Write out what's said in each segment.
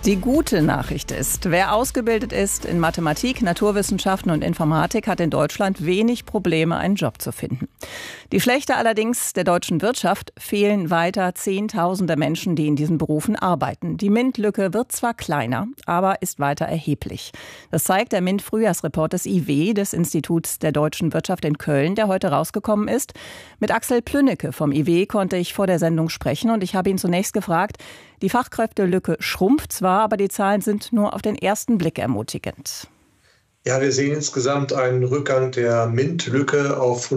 Die gute Nachricht ist, wer ausgebildet ist in Mathematik, Naturwissenschaften und Informatik, hat in Deutschland wenig Probleme, einen Job zu finden. Die schlechte allerdings, der deutschen Wirtschaft fehlen weiter Zehntausende Menschen, die in diesen Berufen arbeiten. Die MINT-Lücke wird zwar kleiner, aber ist weiter erheblich. Das zeigt der MINT-Frühjahrsreport des IW, des Instituts der deutschen Wirtschaft in Köln, der heute rausgekommen ist. Mit Axel Plünnecke vom IW konnte ich vor der Sendung sprechen und ich habe ihn zunächst gefragt, die Fachkräftelücke schrumpft zwar, aber die Zahlen sind nur auf den ersten Blick ermutigend. Ja, wir sehen insgesamt einen Rückgang der MINT-Lücke auf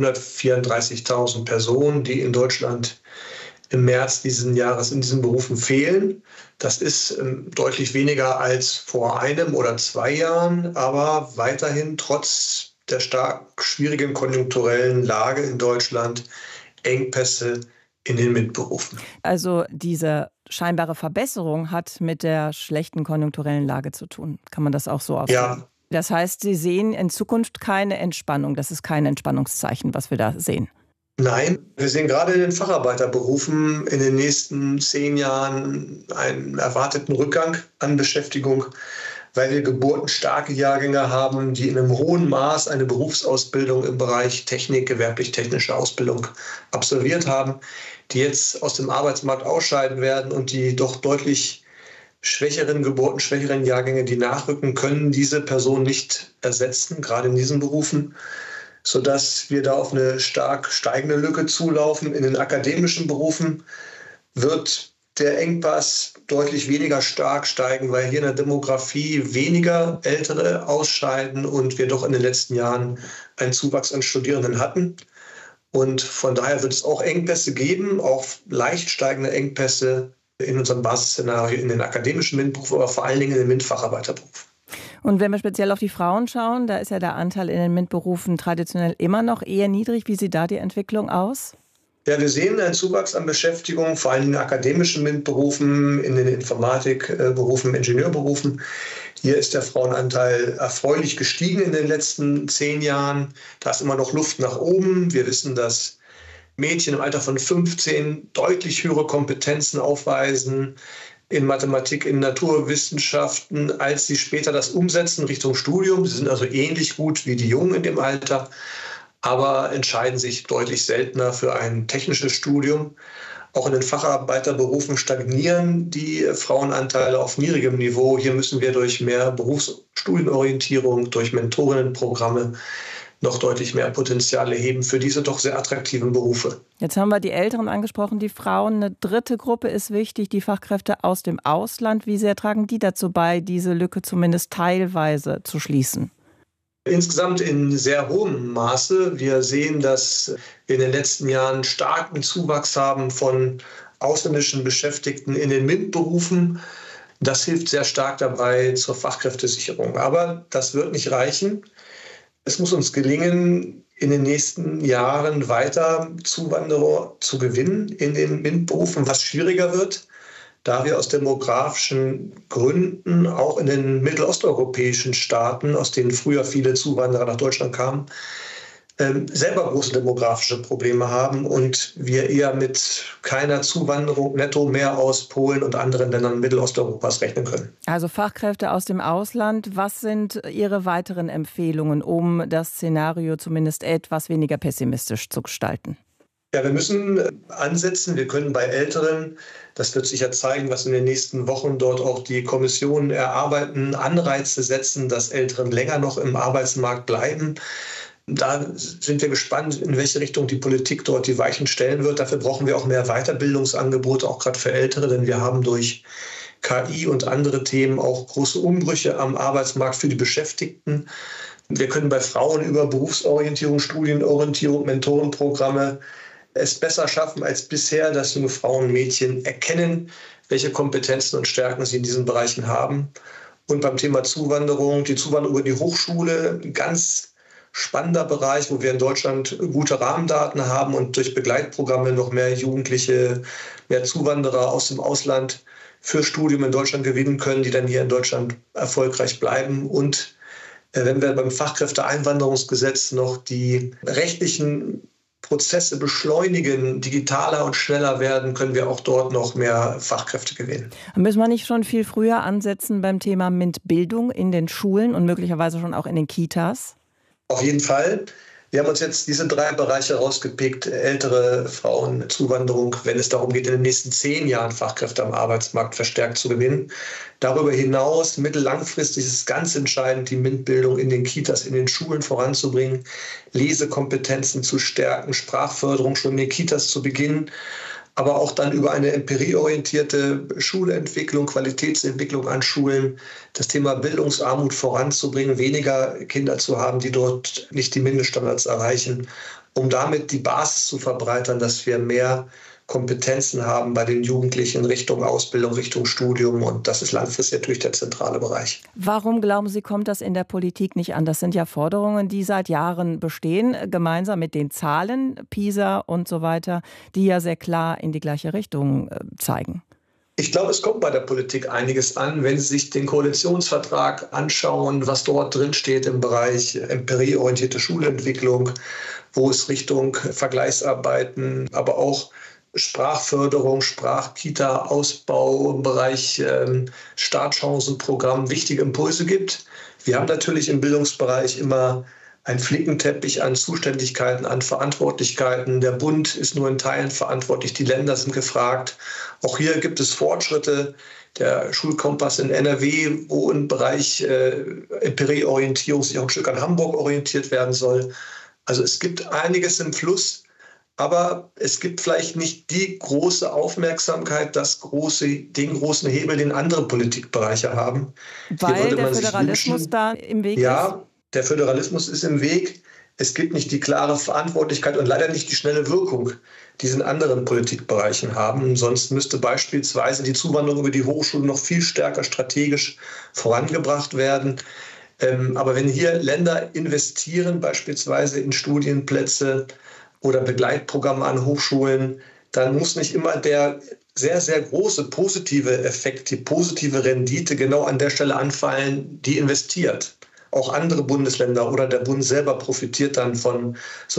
134.000 Personen, die in Deutschland im März diesen Jahres in diesen Berufen fehlen. Das ist deutlich weniger als vor 1 oder 2 Jahren, aber weiterhin trotz der stark schwierigen konjunkturellen Lage in Deutschland Engpässe in den MINT-Berufen. Also diese scheinbare Verbesserung hat mit der schlechten konjunkturellen Lage zu tun. Kann man das auch so ausdrücken? Ja. Das heißt, Sie sehen in Zukunft keine Entspannung. Das ist kein Entspannungszeichen, was wir da sehen. Nein, wir sehen gerade in den Facharbeiterberufen in den nächsten 10 Jahren einen erwarteten Rückgang an Beschäftigung, weil wir geburtenstarke Jahrgänge haben, die in einem hohen Maß eine Berufsausbildung im Bereich Technik, gewerblich-technische Ausbildung absolviert haben, die jetzt aus dem Arbeitsmarkt ausscheiden werden und die doch deutlich geburtenschwächeren Jahrgänge, die nachrücken, können diese Personen nicht ersetzen, gerade in diesen Berufen, sodass wir da auf eine stark steigende Lücke zulaufen. In den akademischen Berufen wird der Engpass deutlich weniger stark steigen, weil hier in der Demografie weniger Ältere ausscheiden und wir doch in den letzten Jahren einen Zuwachs an Studierenden hatten. Und von daher wird es auch Engpässe geben, auch leicht steigende Engpässe in unserem Basisszenario in den akademischen MINT-Berufen, aber vor allen Dingen in den MINT-Facharbeiterberufen. Und wenn wir speziell auf die Frauen schauen, da ist ja der Anteil in den MINT-Berufen traditionell immer noch eher niedrig. Wie sieht da die Entwicklung aus? Ja, wir sehen einen Zuwachs an Beschäftigung, vor allem in den akademischen MINT-Berufen, in den Informatikberufen, Ingenieurberufen. Hier ist der Frauenanteil erfreulich gestiegen in den letzten 10 Jahren. Da ist immer noch Luft nach oben. Wir wissen, dass Mädchen im Alter von 15 deutlich höhere Kompetenzen aufweisen in Mathematik, in Naturwissenschaften, als sie später das umsetzen Richtung Studium. Sie sind also ähnlich gut wie die Jungen in dem Alter, aber entscheiden sich deutlich seltener für ein technisches Studium. Auch in den Facharbeiterberufen stagnieren die Frauenanteile auf niedrigem Niveau. Hier müssen wir durch mehr Berufsstudienorientierung, durch Mentorinnenprogramme noch deutlich mehr Potenziale heben für diese doch sehr attraktiven Berufe. Jetzt haben wir die Älteren angesprochen, die Frauen. Eine dritte Gruppe ist wichtig, die Fachkräfte aus dem Ausland. Wie sehr tragen die dazu bei, diese Lücke zumindest teilweise zu schließen? Insgesamt in sehr hohem Maße. Wir sehen, dass wir in den letzten Jahren starken Zuwachs haben von ausländischen Beschäftigten in den MINT-Berufen. Das hilft sehr stark dabei zur Fachkräftesicherung. Aber das wird nicht reichen. Es muss uns gelingen, in den nächsten Jahren weiter Zuwanderer zu gewinnen in den MINT-Berufen, was schwieriger wird, da wir aus demografischen Gründen auch in den mittelosteuropäischen Staaten, aus denen früher viele Zuwanderer nach Deutschland kamen, selber große demografische Probleme haben und wir eher mit keiner Zuwanderung netto mehr aus Polen und anderen Ländern Mittelosteuropas rechnen können. Also Fachkräfte aus dem Ausland. Was sind Ihre weiteren Empfehlungen, um das Szenario zumindest etwas weniger pessimistisch zu gestalten? Ja, wir müssen ansetzen. Wir können bei Älteren, das wird sich ja zeigen, was in den nächsten Wochen dort auch die Kommissionen erarbeiten, Anreize setzen, dass Älteren länger noch im Arbeitsmarkt bleiben. Da sind wir gespannt, in welche Richtung die Politik dort die Weichen stellen wird. Dafür brauchen wir auch mehr Weiterbildungsangebote, auch gerade für Ältere, denn wir haben durch KI und andere Themen auch große Umbrüche am Arbeitsmarkt für die Beschäftigten. Wir können bei Frauen über Berufsorientierung, Studienorientierung, Mentorenprogramme es besser schaffen als bisher, dass junge Frauen und Mädchen erkennen, welche Kompetenzen und Stärken sie in diesen Bereichen haben. Und beim Thema Zuwanderung, die Zuwanderung über die Hochschule, ein ganz spannender Bereich, wo wir in Deutschland gute Rahmendaten haben und durch Begleitprogramme noch mehr Jugendliche, mehr Zuwanderer aus dem Ausland für Studium in Deutschland gewinnen können, die dann hier in Deutschland erfolgreich bleiben. Und wenn wir beim Fachkräfteeinwanderungsgesetz noch die rechtlichen Prozesse beschleunigen, digitaler und schneller werden, können wir auch dort noch mehr Fachkräfte gewinnen. Müssen wir nicht schon viel früher ansetzen beim Thema MINT-Bildung in den Schulen und möglicherweise schon auch in den Kitas? Auf jeden Fall. Wir haben uns jetzt diese 3 Bereiche rausgepickt: ältere Frauen, Zuwanderung, wenn es darum geht, in den nächsten 10 Jahren Fachkräfte am Arbeitsmarkt verstärkt zu gewinnen. Darüber hinaus, mittellangfristig ist es ganz entscheidend, die MINT-Bildung in den Kitas, in den Schulen voranzubringen, Lesekompetenzen zu stärken, Sprachförderung schon in den Kitas zu beginnen, aber auch dann über eine emperieorientierte Schulentwicklung, Qualitätsentwicklung an Schulen, das Thema Bildungsarmut voranzubringen, weniger Kinder zu haben, die dort nicht die Mindeststandards erreichen, um damit die Basis zu verbreitern, dass wir mehr Kompetenzen haben bei den Jugendlichen Richtung Ausbildung, Richtung Studium. Und das ist langfristig natürlich der zentrale Bereich. Warum, glauben Sie, kommt das in der Politik nicht an? Das sind ja Forderungen, die seit Jahren bestehen, gemeinsam mit den Zahlen, PISA und so weiter, die ja sehr klar in die gleiche Richtung zeigen. Ich glaube, es kommt bei der Politik einiges an, wenn Sie sich den Koalitionsvertrag anschauen, was dort drin steht im Bereich emperieorientierte Schulentwicklung, wo es Richtung Vergleichsarbeiten, aber auch Sprachförderung, Sprachkita-Ausbau im Bereich Startchancenprogramm wichtige Impulse gibt. Wir haben natürlich im Bildungsbereich immer einen Flickenteppich an Zuständigkeiten, an Verantwortlichkeiten. Der Bund ist nur in Teilen verantwortlich, die Länder sind gefragt. Auch hier gibt es Fortschritte. Der Schulkompass in NRW, wo im Bereich Emperieorientierung sich auch ein Stück an Hamburg orientiert werden soll. Also es gibt einiges im Fluss. Aber es gibt vielleicht nicht die große Aufmerksamkeit, den großen Hebel, den andere Politikbereiche haben. Weil der Föderalismus da im Weg ist? Ja, der Föderalismus ist im Weg. Es gibt nicht die klare Verantwortlichkeit und leider nicht die schnelle Wirkung, die es in anderen Politikbereichen haben. Sonst müsste beispielsweise die Zuwanderung über die Hochschulen noch viel stärker strategisch vorangebracht werden. Aber wenn hier Länder investieren, beispielsweise in Studienplätze oder Begleitprogramme an Hochschulen, dann muss nicht immer der sehr, sehr große positive Effekt, die positive Rendite genau an der Stelle anfallen, die investiert. Auch andere Bundesländer oder der Bund selber profitiert dann von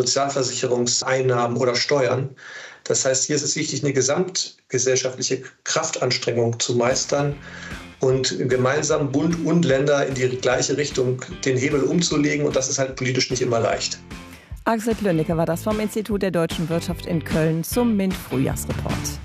Sozialversicherungseinnahmen oder Steuern. Das heißt, hier ist es wichtig, eine gesamtgesellschaftliche Kraftanstrengung zu meistern und gemeinsam Bund und Länder in die gleiche Richtung den Hebel umzulegen. Und das ist halt politisch nicht immer leicht. Axel Plönnecke war das vom Institut der Deutschen Wirtschaft in Köln zum MINT-Frühjahrsreport.